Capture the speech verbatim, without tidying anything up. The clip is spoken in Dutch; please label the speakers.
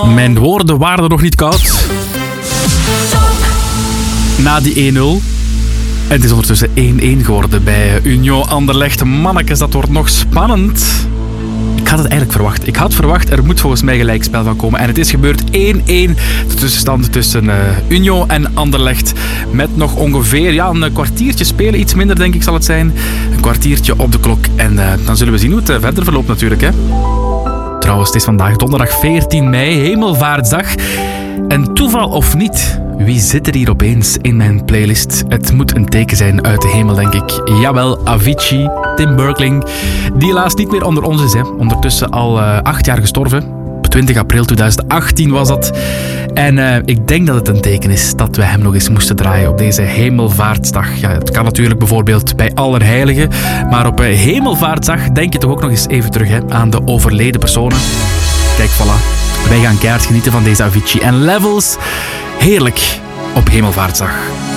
Speaker 1: Mijn woorden waren nog niet koud. Na die één nul. En het is ondertussen één-één geworden bij Union Anderlecht. Mannekes, dat wordt nog spannend. Ik had het eigenlijk verwacht. Ik had verwacht, er moet volgens mij gelijkspel van komen. En het is gebeurd één-één. De tussenstand tussen uh, Union en Anderlecht. Met nog ongeveer ja, een kwartiertje spelen. Iets minder, denk ik, zal het zijn. Een kwartiertje op de klok. En uh, dan zullen we zien hoe het uh, verder verloopt natuurlijk. Hè. Trouwens, het is vandaag donderdag veertien mei. Hemelvaartsdag. En toeval of niet, wie zit er hier opeens in mijn playlist? Het moet een teken zijn uit de hemel, denk ik. Jawel, Avicii, Tim Berkling, die helaas niet meer onder ons is. Hè. Ondertussen al uh, acht jaar gestorven. Op twintig april tweeduizend achttien was dat. En uh, ik denk dat het een teken is dat we hem nog eens moesten draaien op deze Hemelvaartsdag. Ja, het kan natuurlijk bijvoorbeeld bij Allerheiligen. Maar op uh, Hemelvaartsdag denk je toch ook nog eens even terug hè, aan de overleden personen. Kijk, voilà. Wij gaan keihard genieten van deze Avicii en Levels. Heerlijk op Hemelvaartsdag.